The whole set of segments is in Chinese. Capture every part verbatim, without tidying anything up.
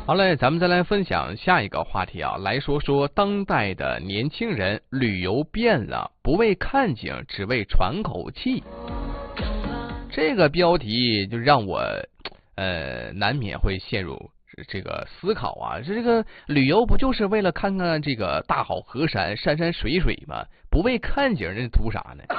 好嘞，咱们再来分享下一个话题啊，来说说当代的年轻人旅游变了，不为看景，只为喘口气。这个标题就让我呃难免会陷入这个思考啊，这个旅游不就是为了看看这个大好河山、山山水水吗？不为看景，这图啥呢？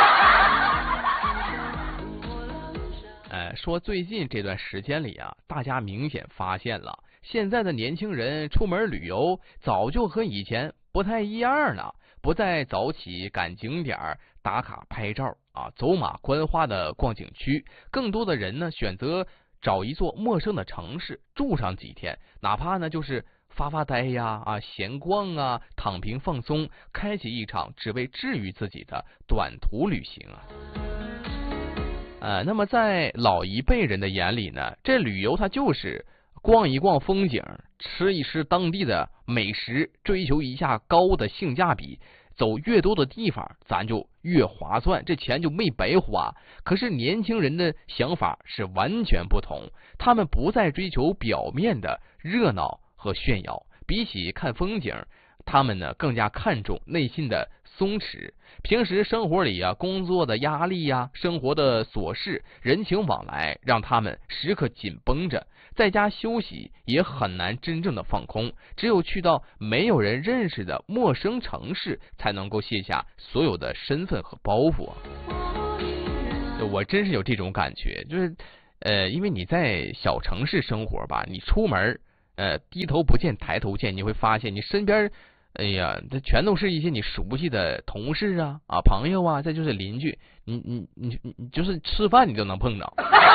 呃，说最近这段时间里啊，大家明显发现了，现在的年轻人出门旅游早就和以前不太一样了，不再早起赶景点打卡拍照啊，走马观花的逛景区，更多的人呢选择找一座陌生的城市住上几天，哪怕呢就是发发呆呀啊闲逛啊，躺平放松，开启一场只为治愈自己的短途旅行啊。呃，那么在老一辈人的眼里呢，这旅游它就是逛一逛风景，吃一吃当地的美食，追求一下高的性价比，走越多的地方咱就越划算，这钱就没白花。可是年轻人的想法是完全不同，他们不再追求表面的热闹和炫耀，比起看风景，他们呢更加看重内心的松弛。平时生活里啊，工作的压力呀、啊，生活的琐事，人情往来，让他们时刻紧绷着，在家休息也很难真正的放空，只有去到没有人认识的陌生城市，才能够卸下所有的身份和包袱。我真是有这种感觉，就是呃，因为你在小城市生活吧，你出门呃低头不见抬头见，你会发现你身边哎呀，这全都是一些你熟悉的同事啊啊朋友啊，再就是邻居，你你你你就是吃饭你都能碰到，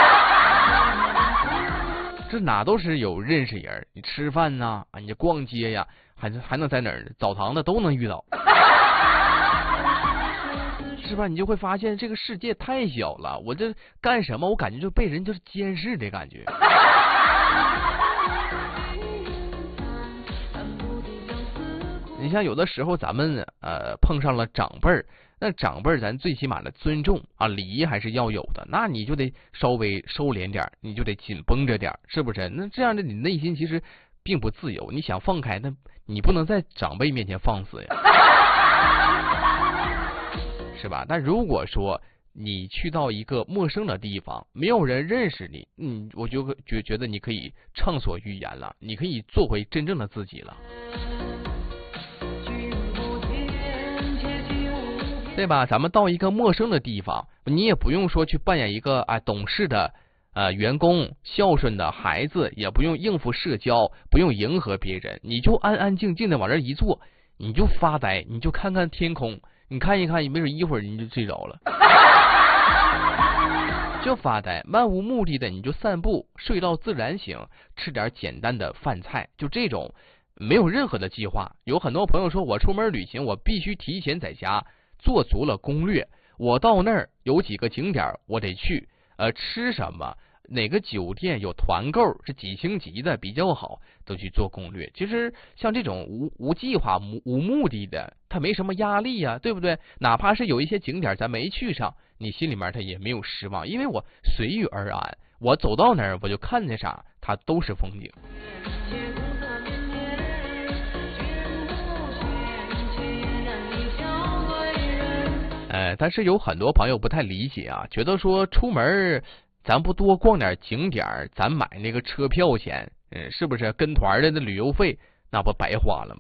这哪都是有认识人，你吃饭呐啊，你逛街呀，还还能在哪儿呢？澡堂子都能遇到，是吧？你就会发现这个世界太小了，我这干什么，我感觉就被人就是监视的感觉。你像有的时候咱们呃碰上了长辈儿，那长辈儿咱最起码的尊重啊礼仪还是要有的，那你就得稍微收敛点，你就得紧绷着点，是不是？那这样的你内心其实并不自由，你想放开，那你不能在长辈面前放肆呀，是吧？但如果说你去到一个陌生的地方，没有人认识你，嗯，我就觉觉得你可以畅所欲言了，你可以做回真正的自己了。对吧？咱们到一个陌生的地方，你也不用说去扮演一个啊懂事的呃员工、孝顺的孩子，也不用应付社交，不用迎合别人，你就安安静静的往这一坐，你就发呆，你就看看天空，你看一看，没准一会儿你就睡着了，就发呆，漫无目的的你就散步，睡到自然醒，吃点简单的饭菜，就这种没有任何的计划。有很多朋友说，我出门旅行，我必须提前在家做足了攻略，我到那儿有几个景点我得去，呃，吃什么，哪个酒店有团购是几星级的比较好，都去做攻略。其实像这种无无计划、无无目的的，它没什么压力呀、啊，对不对？哪怕是有一些景点咱没去上，你心里面它也没有失望，因为我随遇而安，我走到哪儿我就看见啥，它都是风景。呃，但是有很多朋友不太理解啊，觉得说出门咱不多逛点景点，咱买那个车票钱，嗯，是不是跟团的那旅游费那不白花了吗？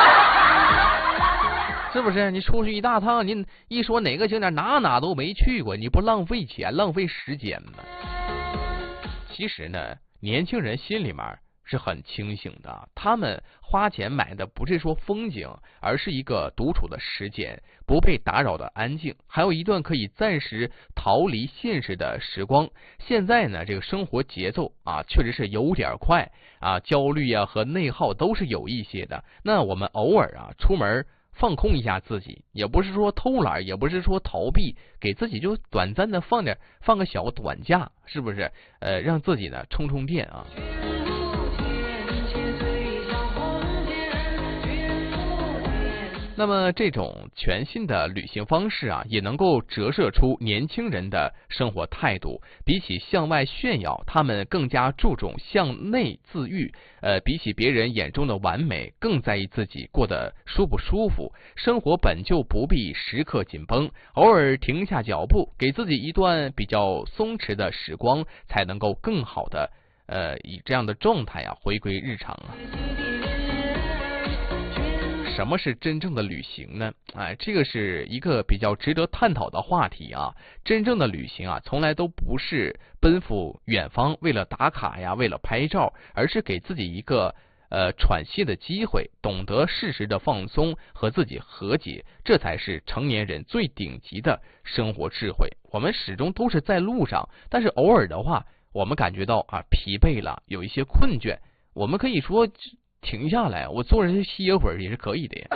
是不是？你出去一大趟，你一说哪个景点哪哪都没去过，你不浪费钱浪费时间吗？其实呢，年轻人心里面是很清醒的，他们花钱买的不是说风景，而是一个独处的时间，不被打扰的安静，还有一段可以暂时逃离现实的时光。现在呢，这个生活节奏啊，确实是有点快啊，焦虑啊和内耗都是有一些的。那我们偶尔啊出门放空一下自己，也不是说偷懒，也不是说逃避，给自己就短暂的放点放个小短假，是不是？呃，让自己呢充充电啊。 那么这种全新的旅行方式啊，也能够折射出年轻人的生活态度。比起向外炫耀，他们更加注重向内自愈。呃，比起别人眼中的完美，更在意自己过得舒不舒服。生活本就不必时刻紧绷，偶尔停下脚步，给自己一段比较松弛的时光，才能够更好的呃以这样的状态啊回归日常啊。什么是真正的旅行呢？哎，这个是一个比较值得探讨的话题啊。真正的旅行啊，从来都不是奔赴远方，为了打卡呀，为了拍照，而是给自己一个呃喘息的机会，懂得适时的放松，和自己和解，这才是成年人最顶级的生活智慧。我们始终都是在路上，但是偶尔的话，我们感觉到啊疲惫了，有一些困倦，我们可以说停下来，我坐着歇会儿也是可以的呀。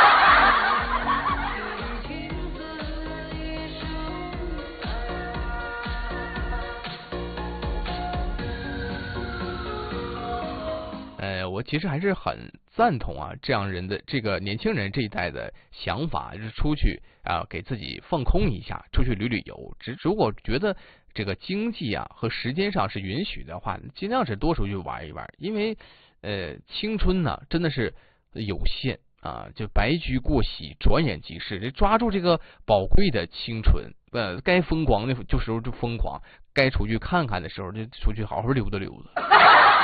呃，我其实还是很赞同啊，这样人的这个年轻人这一代的想法，就是出去啊，给自己放空一下，出去旅旅游。只如果觉得这个经济啊和时间上是允许的话，尽量是多出去玩一玩，因为呃，青春呢、啊、真的是有限啊，就白驹过隙，转眼即逝。这抓住这个宝贵的青春，呃，该疯狂的就时候就疯狂，该出去看看的时候就出去好好溜达溜达。